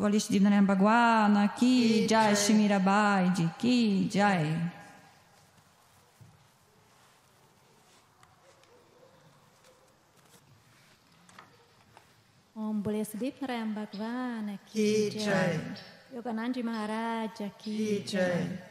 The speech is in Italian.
Boli Shri Narayana Bhagwan Ki Jai, Shri Mirabai Ji Ki Jai. Om Boli Shri Narayana Bhagwan Ki Jai. Yogananji Maharaja Ki Jai.